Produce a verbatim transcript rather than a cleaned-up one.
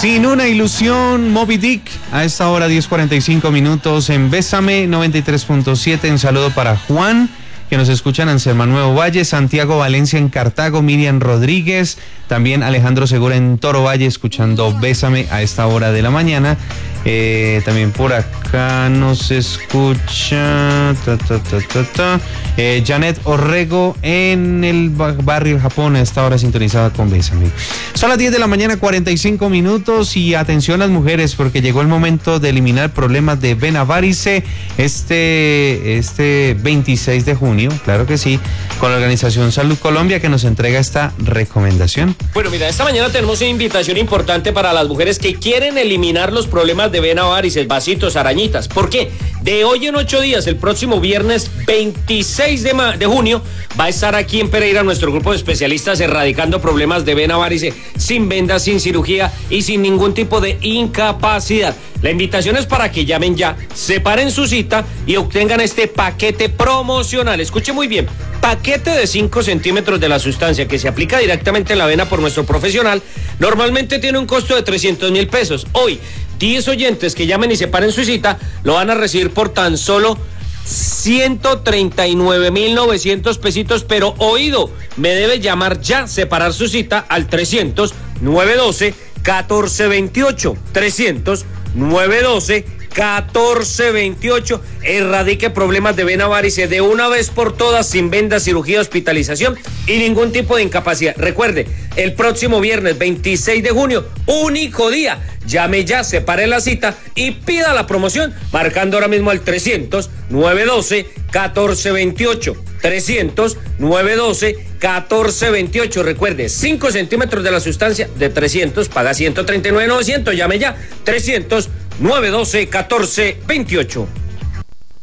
Sin una ilusión, Moby Dick, a esta hora diez cuarenta y cinco minutos en Bésame noventa y tres punto siete. Un saludo para Juan, que nos escuchan en San Manuel Valle, Santiago Valencia en Cartago, Miriam Rodríguez, también Alejandro Segura en Toro Valle, escuchando Bésame a esta hora de la mañana. Eh, también por acá nos escucha ta, ta, ta, ta, ta. Eh, Janet Orrego en el barrio Japón, a esta hora sintonizada con Bésame. Son las diez de la mañana, cuarenta y cinco minutos, y atención las mujeres, porque llegó el momento de eliminar problemas de vena varice este, este veintiséis de junio, claro que sí, con la organización Salud Colombia, que nos entrega esta recomendación. Bueno, mira, esta mañana tenemos una invitación importante para las mujeres que quieren eliminar los problemas de vena varices, vasitos, arañitas. ¿Por qué? De hoy en ocho días, el próximo viernes veintiséis de, ma- de junio, va a estar aquí en Pereira nuestro grupo de especialistas erradicando problemas de vena varice sin vendas, sin cirugía y sin ningún tipo de incapacidad. La invitación es para que llamen ya, separen su cita y obtengan este paquete promocional. Escuche muy bien, paquete de cinco centímetros de la sustancia que se aplica directamente en la vena por nuestro profesional. Normalmente tiene un costo de trescientos mil pesos. Hoy, diez oyentes que llamen y separen su cita lo van a recibir por tan solo ciento treinta y nueve mil novecientos pesitos, pero oído, me debe llamar ya, separar su cita al trescientos, nueve doce, catorce veintiocho, trescientos, nueve doce, catorce veintiocho. Erradique problemas de vena varice de una vez por todas, sin venda, cirugía, hospitalización y ningún tipo de incapacidad. Recuerde, el próximo viernes veintiséis de junio, único día. Llame ya, separe la cita y pida la promoción marcando ahora mismo al trescientos, nueve doce, catorce veintiocho. trescientos, nueve doce, catorce veintiocho. Recuerde, cinco centímetros de la sustancia de trescientos, paga ciento treinta y nueve mil novecientos. Llame ya, trescientos, nueve doce, catorce veintiocho.